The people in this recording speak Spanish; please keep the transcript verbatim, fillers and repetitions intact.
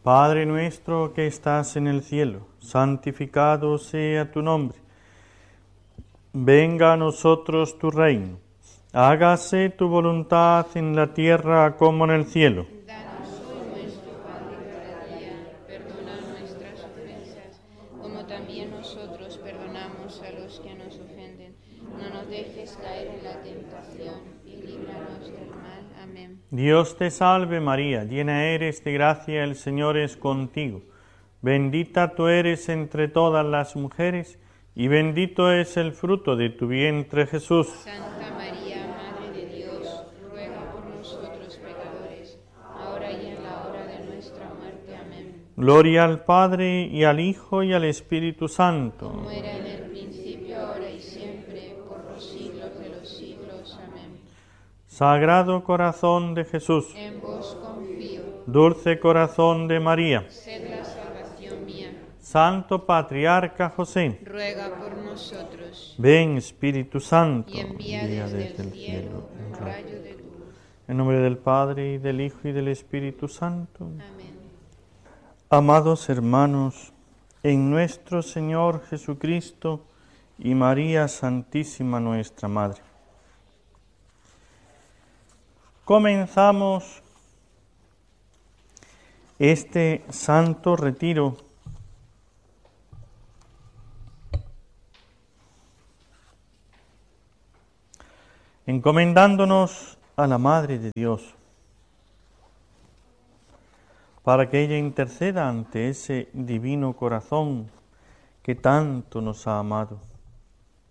Padre nuestro que estás en el cielo, santificado sea tu nombre. Venga a nosotros tu reino. Hágase tu voluntad en la tierra como en el cielo. Danos hoy nuestro pan de cada día. Perdona nuestras ofensas, como también nosotros perdonamos a los que nos ofenden. No nos dejes caer en la tentación y líbranos del mal. Amén. Dios te salve María, llena eres de gracia, el Señor es contigo. Bendita tú eres entre todas las mujeres, y bendito es el fruto de tu vientre Jesús. Santa María, Madre de Dios, ruega por nosotros pecadores, ahora y en la hora de nuestra muerte. Amén. Gloria al Padre, y al Hijo, y al Espíritu Santo. Como era en el principio, ahora y siempre, por los siglos de los siglos. Amén. Sagrado corazón de Jesús, En vos confío, dulce corazón de María, sed la salvación mía. Santo Patriarca José, Ruega por nosotros, ven Espíritu Santo, y envía envía desde el cielo un rayo de luz. En nombre del Padre, y del Hijo, y del Espíritu Santo. Amén. Amados hermanos, en nuestro Señor Jesucristo y María Santísima nuestra Madre, comenzamos este santo retiro encomendándonos a la Madre de Dios, para que ella interceda ante ese divino corazón que tanto nos ha amado.